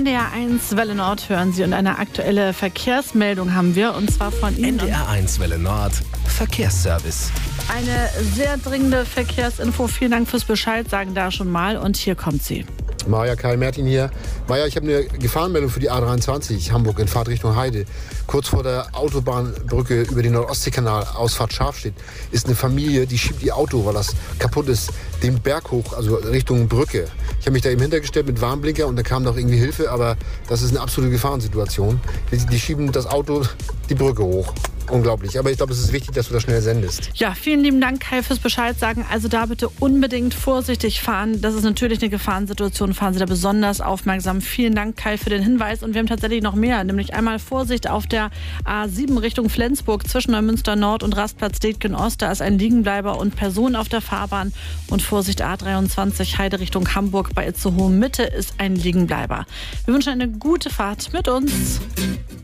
NDR1 Welle Nord hören Sie und eine aktuelle Verkehrsmeldung haben wir, und zwar von Ihnen. NDR1 Welle Nord, Verkehrsservice. Eine sehr dringende Verkehrsinfo. Vielen Dank fürs Bescheid sagen da schon mal, und hier kommt sie. Maja, Kai Mertin hier. Maja, ich habe eine Gefahrenmeldung für die A23 Hamburg in Fahrtrichtung Heide. Kurz vor der Autobahnbrücke über den Nordostseekanal, Ausfahrt Scharfstedt, ist eine Familie, die schiebt ihr Auto, weil das kaputt ist, den Berg hoch, also Richtung Brücke. Ich habe mich da eben hintergestellt mit Warnblinker und da kam noch irgendwie Hilfe, aber das ist eine absolute Gefahrensituation. Die schieben das Auto die Brücke hoch. Unglaublich. Aber ich glaube, es ist wichtig, dass du das schnell sendest. Ja, vielen lieben Dank, Kai, fürs Bescheid sagen. Also da bitte unbedingt vorsichtig fahren. Das ist natürlich eine Gefahrensituation. Fahren Sie da besonders aufmerksam. Vielen Dank, Kai, für den Hinweis. Und wir haben tatsächlich noch mehr. Nämlich einmal Vorsicht auf der A7 Richtung Flensburg zwischen Neumünster Nord und Rastplatz Detgen Ost. Da ist ein Liegenbleiber und Person auf der Fahrbahn. Und Vorsicht A23 Heide Richtung Hamburg bei Itzehoe Mitte ist ein Liegenbleiber. Wir wünschen eine gute Fahrt mit uns.